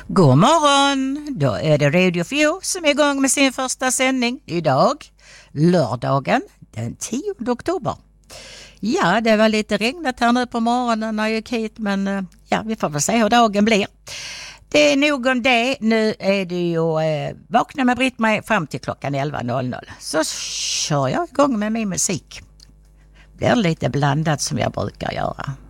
God morgon, då är det Radio Fjord som är igång med sin första sändning idag, lördagen den 10 oktober. Ja, det var lite regnat här nu på morgonen när jag gick hit, men ja, vi får väl se hur dagen blir. Det är nog om det. Nu är det ju vakna med Britt-Marie fram till klockan 11.00. Så kör jag igång med min musik. Det är lite blandat som jag brukar göra.